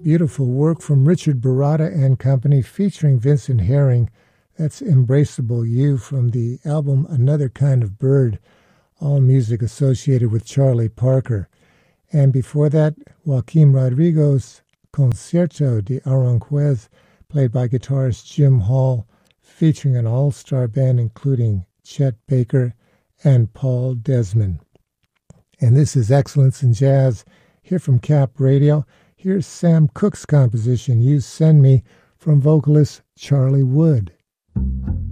Beautiful work from Richard Baratta and Company featuring Vincent Herring. That's Embraceable You from the album Another Kind of Bird, all music associated with Charlie Parker. And before that, Joaquim Rodrigo's Concierto de Aranjuez, played by guitarist Jim Hall, featuring an all-star band including Chet Baker and Paul Desmond. And this is Excellence in Jazz, here from Cap Radio. Here's Sam Cooke's composition, You Send Me, from vocalist Charlie Wood.